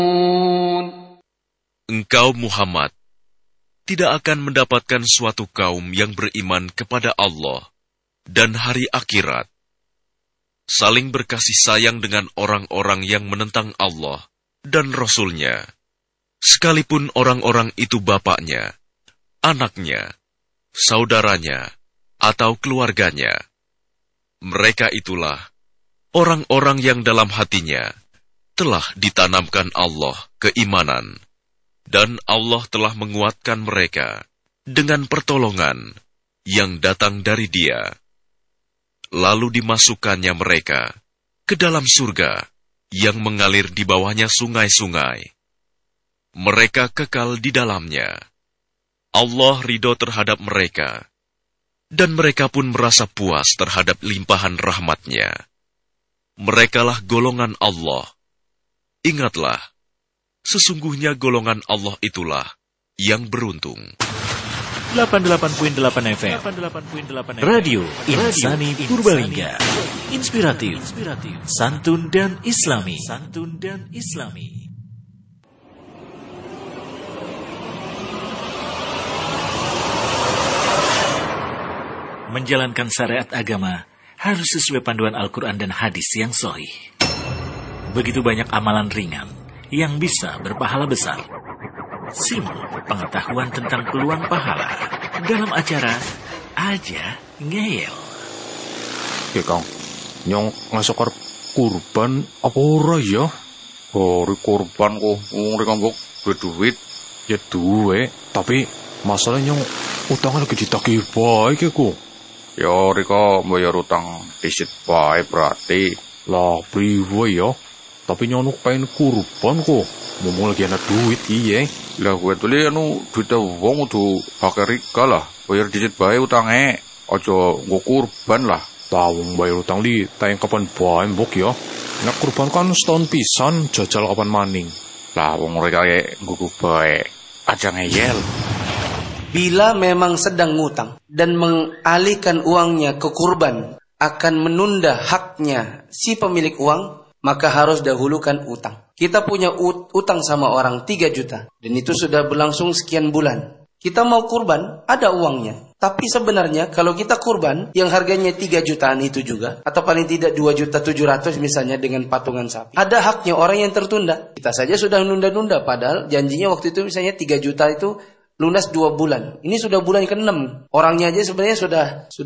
Engkau Muhammad tidak akan mendapatkan suatu kaum yang beriman kepada Allah dan hari akhirat, saling berkasih sayang dengan orang-orang yang menentang Allah dan Rasul-Nya, sekalipun orang-orang itu bapaknya, anaknya, saudaranya, atau keluarganya. Mereka itulah orang-orang yang dalam hatinya telah ditanamkan Allah keimanan, dan Allah telah menguatkan mereka dengan pertolongan yang datang dari Dia. Lalu dimasukkannya mereka ke dalam surga yang mengalir di bawahnya sungai-sungai. Mereka kekal di dalamnya. Allah ridho terhadap mereka, dan mereka pun merasa puas terhadap limpahan rahmat-Nya. Merekalah golongan Allah. Ingatlah, sesungguhnya golongan Allah itulah yang beruntung. 88.8 FM Radio Insani Purbalingga. Inspiratif, santun dan islami. Menjalankan syariat agama harus sesuai panduan Al-Quran dan hadis yang sahih. Begitu banyak amalan ringan yang bisa berpahala besar. Simak pengetahuan tentang peluang pahala dalam acara Aja Ngeyel. Ya Kang, nyong ngasokar kurban apa ora ya? Ori kurban kok, rek ngambok duit. Ya duwe, tapi masalahnya nyong utangnya lagi ditagih bae kok. Ya rek bayar utang disit bae berarti. Lah priwe ya? Tapi nyong pengen kurban kok. Ngomong lagi ana duit iye. Lah gue tuh duitnya wong udah pakai rika lah. Bayar disit bae utangnya. Aja nggo kurban lah. Tahu bayar utang li tayang kapan bae mbok ya. Nek kurban kan setahun pisan, jajal kapan maning. Lah wong mereka kayak nggo bae. Aja ngeyel. Bila memang sedang ngutang dan mengalihkan uangnya ke kurban akan menunda haknya si pemilik uang, maka harus dahulukan utang. Kita punya utang sama orang 3 juta dan itu sudah berlangsung sekian bulan. Kita mau kurban, ada uangnya. Tapi sebenarnya kalau kita kurban yang harganya 3 jutaan itu juga, atau paling tidak 2.700.000 misalnya dengan patungan sapi, ada haknya orang yang tertunda. Kita saja sudah nunda-nunda, padahal janjinya waktu itu misalnya 3 juta itu lunas 2 bulan. Ini sudah bulan ke-6. Orangnya aja sebenarnya sudah